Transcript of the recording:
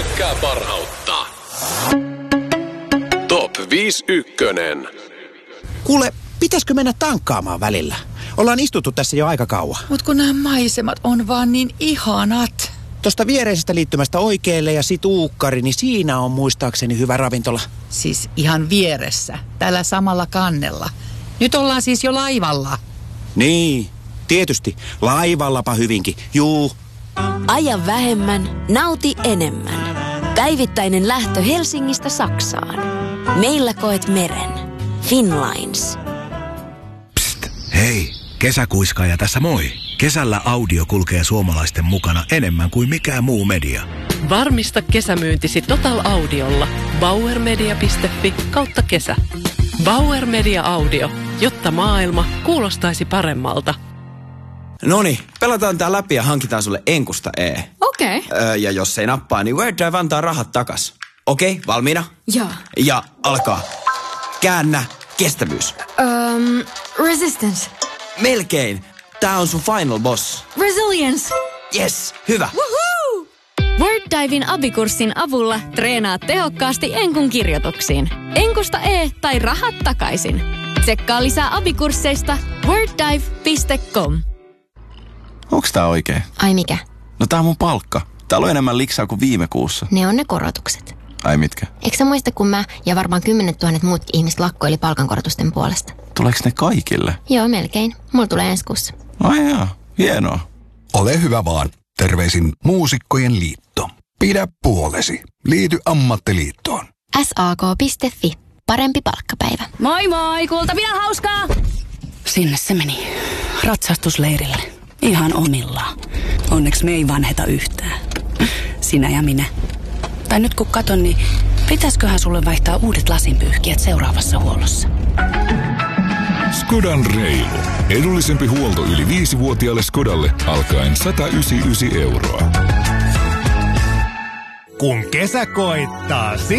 tykkää parhautta. Top 51. Kuule, pitäisikö mennä tankkaamaan välillä? Ollaan istuttu tässä jo aika kauan. Mut kun nämä maisemat on vaan niin ihanat. Tuosta viereisestä liittymästä oikealle ja sit uukkari, niin siinä on muistaakseni hyvä ravintola. Siis ihan vieressä, tällä samalla kannella. Nyt ollaan siis jo laivalla. Niin, tietysti. Laivallapa hyvinkin. Juu. Aja vähemmän, nauti enemmän. Päivittäinen lähtö Helsingistä Saksaan. Meillä koet meren. Finnlines. Psst, hei, kesäkuiskaaja tässä moi. Kesällä audio kulkee suomalaisten mukana enemmän kuin mikään muu media. Varmista kesämyyntisi Total Audiolla. bauermedia.fi/kesä. Bauer Media Audio, jotta maailma kuulostaisi paremmalta. Noniin, pelataan tää läpi ja hankitaan sulle Enkusta E. Okei. Ja jos ei nappaa, niin Word Drive antaa rahat takas. Okei, valmiina? Joo. Ja alkaa. Käännä kestävyys. Resistance. Melkein. Tää on sun final boss. Resilience. Yes, hyvä. Woohoo! WordDiven abikurssin avulla treenaat tehokkaasti Enkun kirjoituksiin. Enkusta E tai rahat takaisin. Tsekkaa lisää abikursseista worddive.com. Onks tää oikein? Ai mikä? No tää on mun palkka. Täällä on enemmän liksaa kuin viime kuussa. Ne on ne korotukset. Ai mitkä? Eikö sä muista, kun mä ja varmaan 10 000 muutkin ihmiset lakkoili palkankorotusten puolesta? Tuleeko ne kaikille? Joo, melkein. Mulla tulee ensi kuussa. Ai jaa, hienoa. Ole hyvä vaan. Terveisin Muusikkojen liitto. Pidä puolesi. Liity ammattiliittoon. SAK.fi. Parempi palkkapäivä. Moi moi, kulta, pidä hauskaa! Sinne se meni. Ratsastusleirille. Ihan omillaan. Onneksi me ei vanheta yhtään. Sinä ja minä. Tai nyt kun katon, niin pitäisköhän sulle vaihtaa uudet lasinpyyhkijät seuraavassa huollossa? Skodan reilu. Edullisempi huolto yli 5-vuotiaalle Skodalle alkaen 199 €. Kun kesä koittaa,